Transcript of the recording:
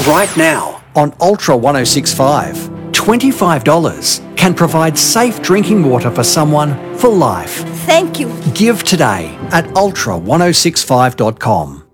Right now on Ultra 1065, $25 can provide safe drinking water for someone for life. Thank you. Give today at ultra1065.com.